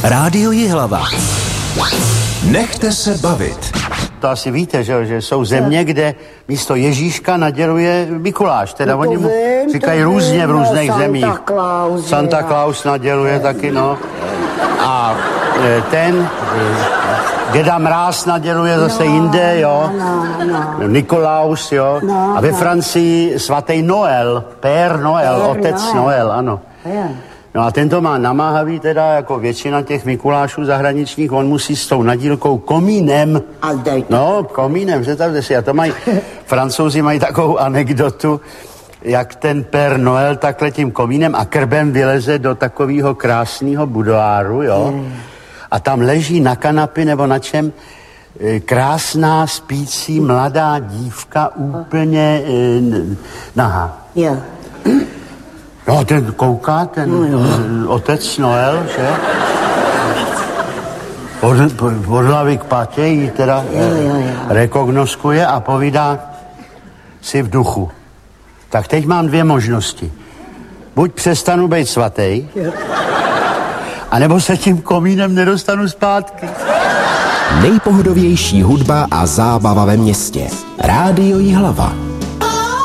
Rádio Jihlava. Nechte se bavit. To asi víte, že jsou země, kde místo Ježíška naděluje Mikuláš. Teda No oni mu říkají různě v různých zemích. Santa Claus naděluje taky, no. A ten Děda Mráz naděluje zase jinde, jo. Nikolaus, jo. A ve Francii svatý Noel, Père Noel, otec Noel, ano. No a tento má namáhavý teda, jako většina těch Mikulášů zahraničních, on musí s tou nadílkou komínem. No, komínem, představte si, a to mají, Francouzi mají takovou anekdotu, jak ten Père Noel takhle tím komínem a krbem vyleze do takového krásného budoáru, jo. A tam leží na kanapě nebo na čem krásná spící mladá dívka úplně nahá. No, ten kouká, ten otec Noel, že? Od hlavy k patě jí teda rekognoskuje a povídá si v duchu. Tak teď mám dvě možnosti. Buď přestanu být svatý, anebo se tím komínem nedostanu zpátky. Nejpohodovější hudba a zábava ve městě. Rádio Jihlava.